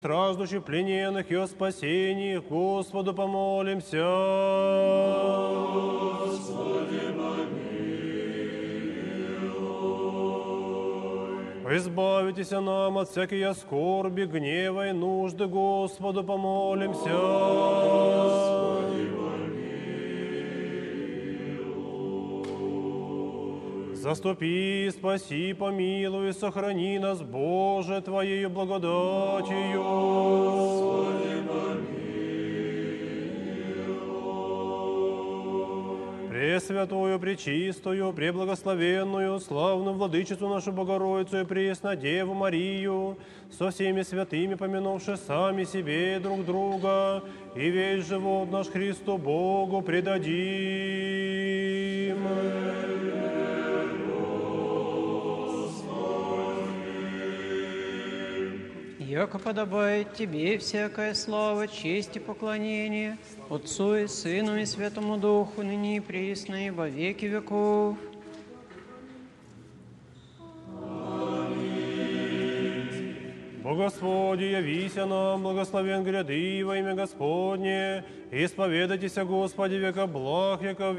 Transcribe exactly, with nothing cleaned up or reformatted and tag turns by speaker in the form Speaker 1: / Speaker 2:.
Speaker 1: страждущих, плененных и о спасении, Господу помолимся.
Speaker 2: Господи, помилуй.
Speaker 1: Избавитесь нам от всякой скорби, гнева и нужды, Господу помолимся.
Speaker 2: Господи, помилуй.
Speaker 1: Заступи, спаси, помилуй, сохрани нас, Боже, Твоею благодатью.
Speaker 2: Господи, помилуй.
Speaker 1: Пресвятую, пречистую, преблагословенную, славную владычицу нашу Богородицу и Преснодеву Марию, со всеми святыми, помянувши сами себе и друг друга, и весь живот наш Христу Богу предадим.
Speaker 3: Яко подобает Тебе всякая слава, честь и поклонение, Отцу и Сыну и Святому Духу, ныне и присно, и во веки веков.
Speaker 1: О Господи, явися нам, благословен гряды во имя Господне, исповедайтеся, Господи, века благ, яко